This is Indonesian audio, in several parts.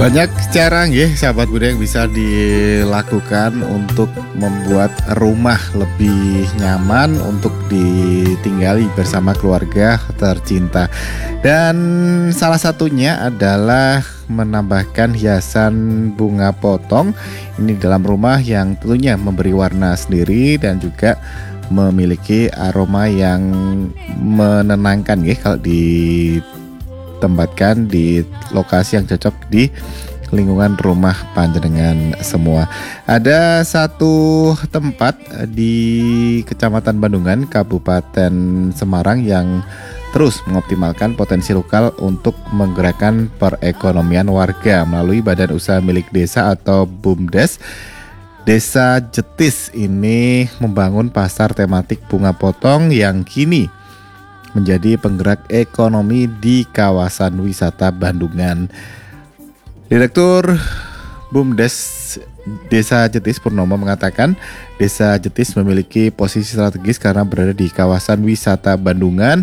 Banyak cara sahabat budaya yang bisa dilakukan untuk membuat rumah lebih nyaman untuk ditinggali bersama keluarga tercinta. Dan salah satunya adalah menambahkan hiasan bunga potong ini dalam rumah yang tentunya memberi warna sendiri dan juga memiliki aroma yang menenangkan kalau ditempatkan di lokasi yang cocok di lingkungan rumah panjenengan semua. Ada satu tempat di Kecamatan Bandungan, Kabupaten Semarang yang terus mengoptimalkan potensi lokal untuk menggerakkan perekonomian warga melalui badan usaha milik desa atau BUMDes. Desa Jetis ini membangun pasar tematik bunga potong yang kini menjadi penggerak ekonomi di kawasan wisata Bandungan. Direktur BUMDes Desa Jetis Purnomo mengatakan Desa Jetis memiliki posisi strategis karena berada di kawasan wisata Bandungan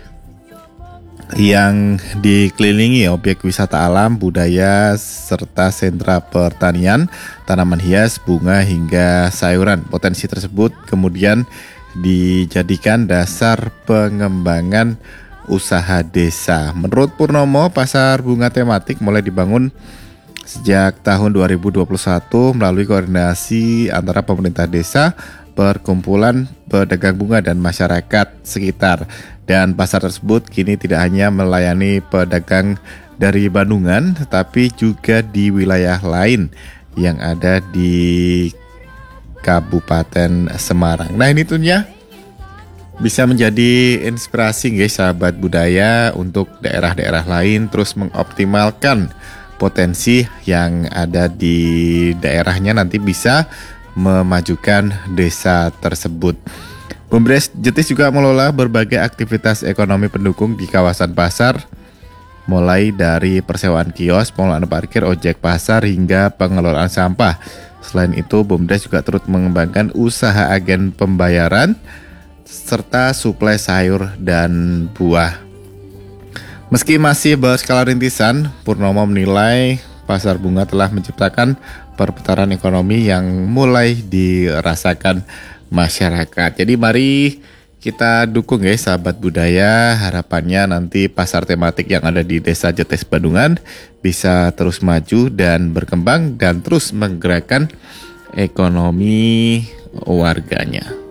yang dikelilingi objek wisata alam, budaya, serta sentra pertanian, tanaman hias, bunga, hingga sayuran. Potensi tersebut kemudian dijadikan dasar pengembangan usaha desa. Menurut Purnomo, pasar bunga tematik mulai dibangun sejak tahun 2021 melalui koordinasi antara pemerintah desa, perkumpulan pedagang bunga dan masyarakat sekitar. Dan pasar tersebut kini tidak hanya melayani pedagang dari Bandungan, tetapi juga di wilayah lain yang ada di Kabupaten Semarang. Nah, ini tentunya bisa menjadi inspirasi sahabat budaya untuk daerah-daerah lain terus mengoptimalkan potensi yang ada di daerahnya, nanti bisa memajukan desa tersebut. BUMDes Jetis juga mengelola berbagai aktivitas ekonomi pendukung di kawasan pasar, mulai dari persewaan kios, pengelolaan parkir, ojek pasar, hingga pengelolaan sampah. Selain itu, BUMDes juga turut mengembangkan usaha agen pembayaran serta suplai sayur dan buah. Meski masih berskala rintisan, Purnomo menilai pasar bunga telah menciptakan perputaran ekonomi yang mulai dirasakan masyarakat. Jadi mari kita dukung sahabat budaya. Harapannya nanti pasar tematik yang ada di Desa Jetis Bandungan bisa terus maju dan berkembang dan terus menggerakkan ekonomi warganya.